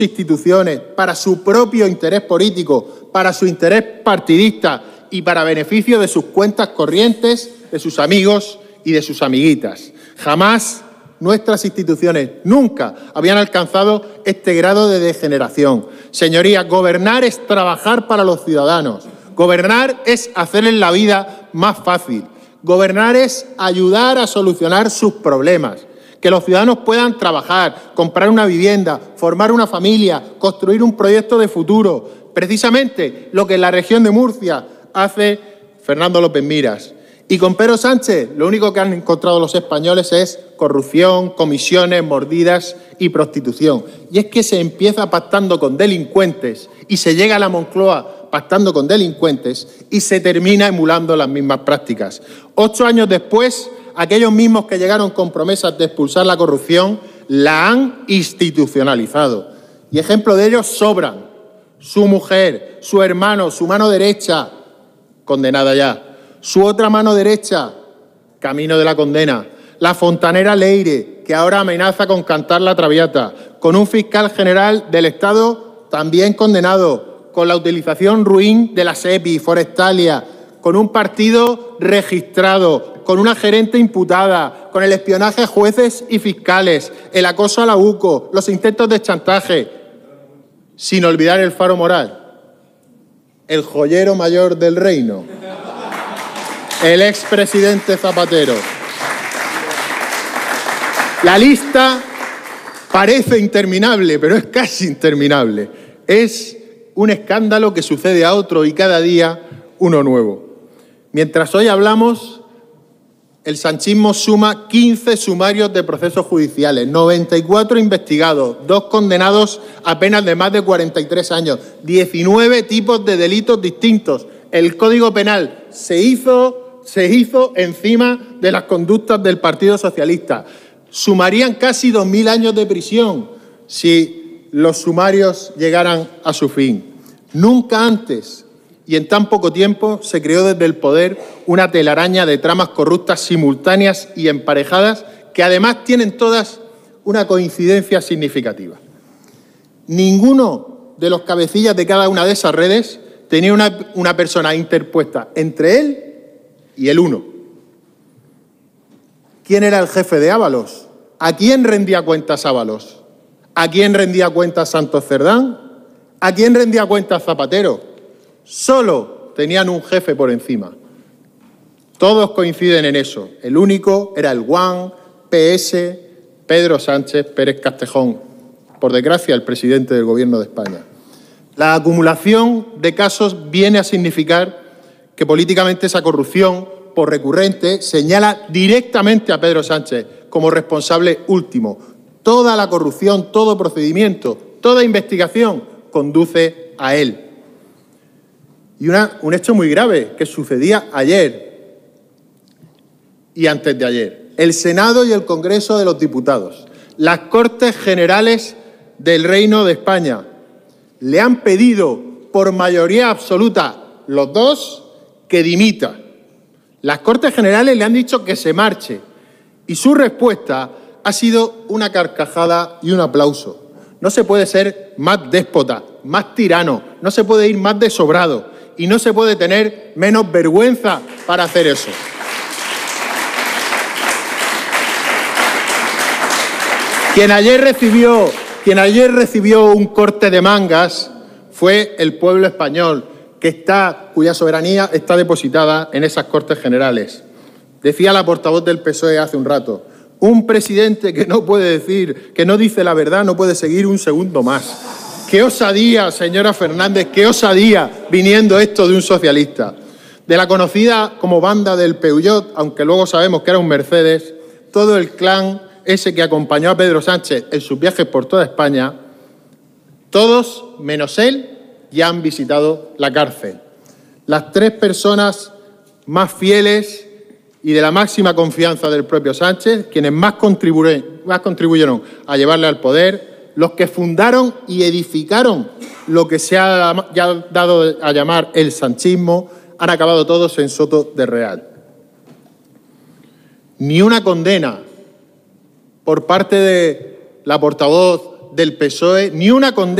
instituciones para su propio interés político, para su interés partidista y para beneficio de sus cuentas corrientes, de sus amigos y de sus amiguitas. Jamás nuestras instituciones, nunca habían alcanzado este grado de degeneración. Señorías, gobernar es trabajar para los ciudadanos. Gobernar es hacerles la vida más fácil. Gobernar es ayudar a solucionar sus problemas. Que los ciudadanos puedan trabajar, comprar una vivienda, formar una familia, construir un proyecto de futuro. Precisamente lo que en la región de Murcia hace Fernando López Miras. Y con Pedro Sánchez lo único que han encontrado los españoles es corrupción, comisiones, mordidas y prostitución. Y es que se empieza pactando con delincuentes y se llega a la Moncloa pactando con delincuentes y se termina emulando las mismas prácticas. 8 años después, aquellos mismos que llegaron con promesas de expulsar la corrupción la han institucionalizado. Y ejemplo de ellos sobran. Su mujer, su hermano, su mano derecha, condenada ya. Su otra mano derecha, camino de la condena. La fontanera Leire, que ahora amenaza con cantar la Traviata. Con un fiscal general del Estado también condenado. Con la utilización ruin de la SEPI, Forestalia. Con un partido registrado. Con una gerente imputada. Con el espionaje a jueces y fiscales. El acoso a la UCO. Los intentos de chantaje. Sin olvidar el Faro Moral. El joyero mayor del reino. El expresidente Zapatero. La lista parece interminable, pero es casi interminable. Es un escándalo que sucede a otro y cada día uno nuevo. Mientras hoy hablamos, el sanchismo suma 15 sumarios de procesos judiciales, 94 investigados, 2 condenados a penas de más de 43 años, 19 tipos de delitos distintos. El Código Penal se hizo encima de las conductas del Partido Socialista. Sumarían casi 2.000 años de prisión si los sumarios llegaran a su fin. Nunca antes y en tan poco tiempo se creó desde el poder una telaraña de tramas corruptas simultáneas y emparejadas que además tienen todas una coincidencia significativa. Ninguno de los cabecillas de cada una de esas redes tenía una persona interpuesta entre él y el uno. ¿Quién era el jefe de Ábalos? ¿A quién rendía cuentas Ábalos? ¿A quién rendía cuentas Santos Cerdán? ¿A quién rendía cuentas Zapatero? Solo tenían un jefe por encima. Todos coinciden en eso. El único era el Guan, PS, Pedro Sánchez Pérez Castejón. Por desgracia, el presidente del Gobierno de España. La acumulación de casos viene a significar que políticamente esa corrupción, por recurrente, señala directamente a Pedro Sánchez como responsable último. Toda la corrupción, todo procedimiento, toda investigación conduce a él. Y un hecho muy grave que sucedía ayer y antes de ayer. El Senado y el Congreso de los Diputados, las Cortes Generales del Reino de España, le han pedido por mayoría absoluta, los dos, que dimita. Las Cortes Generales le han dicho que se marche y su respuesta ha sido una carcajada y un aplauso. No se puede ser más déspota, más tirano, no se puede ir más desobrado y no se puede tener menos vergüenza para hacer eso. Quien ayer recibió un corte de mangas fue el pueblo español, cuya soberanía está depositada en esas Cortes Generales. Decía la portavoz del PSOE hace un rato, un presidente que no puede decir, que no dice la verdad, no puede seguir un segundo más. ¡Qué osadía, señora Fernández, qué osadía viniendo esto de un socialista! De la conocida como banda del Peugeot, aunque luego sabemos que era un Mercedes, todo el clan ese que acompañó a Pedro Sánchez en sus viajes por toda España, todos, menos él, ya han visitado la cárcel. Las 3 personas más fieles y de la máxima confianza del propio Sánchez, quienes más contribuyeron a llevarle al poder, los que fundaron y edificaron lo que se ha ya dado a llamar el sanchismo, han acabado todos en Soto de Real. Ni una condena por parte de la portavoz del PSOE, ni una condena